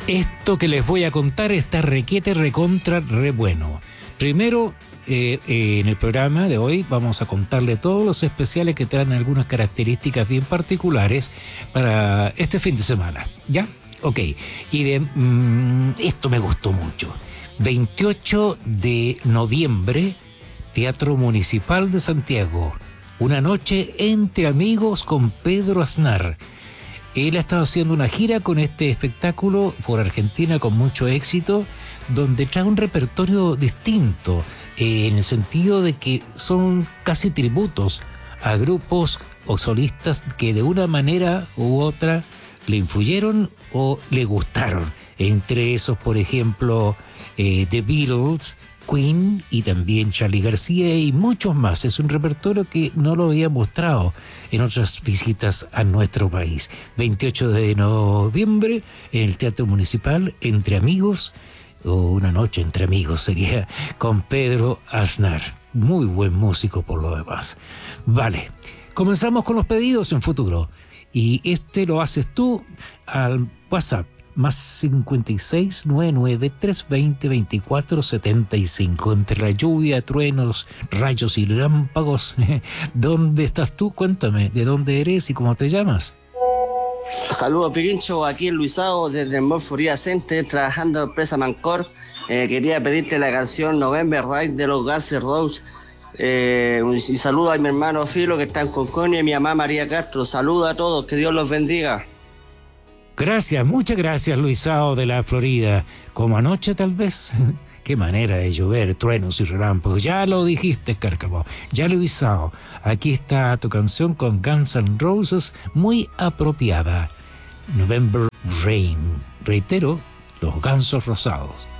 Esto que les voy a contar está requete, recontra, re bueno. Primero, en el programa de hoy vamos a contarle todos los especiales que traen algunas características bien particulares para este fin de semana. ¿Ya? Ok. Y esto me gustó mucho. 28 de noviembre, Teatro Municipal de Santiago. Una noche entre amigos con Pedro Aznar. Él ha estado haciendo una gira con este espectáculo por Argentina con mucho éxito, donde trae un repertorio distinto, en el sentido de que son casi tributos a grupos o solistas que de una manera u otra le influyeron o le gustaron. Entre esos, por ejemplo, The Beatles, Queen y también Charly García y muchos más. Es un repertorio que no lo había mostrado en otras visitas a nuestro país. 28 de noviembre en el Teatro Municipal, entre amigos, o una noche entre amigos sería, con Pedro Aznar. Muy buen músico por lo demás. Vale, comenzamos con los pedidos en futuro. Y este lo haces tú al WhatsApp. Más 56 99 320 24 75. Entre la lluvia, truenos, rayos y relámpagos, ¿dónde estás tú? Cuéntame, ¿de dónde eres y cómo te llamas? Saludos, Pirincho, aquí en Luisao, desde el Morforía Center, trabajando en empresa Mancor. Quería pedirte la canción November Rain de los Guns N' Roses. Y saludo a mi hermano Filo, que está en Concordia, y mi mamá María Castro. Saludos a todos, que Dios los bendiga. Gracias, muchas gracias, Luisao de la Florida. Como anoche, tal vez. Qué manera de llover, truenos y relámpagos. Ya lo dijiste, Cárcamo. Ya, Luisao. Aquí está tu canción con Guns N' Roses, muy apropiada. November Rain. Reitero, los gansos rosados.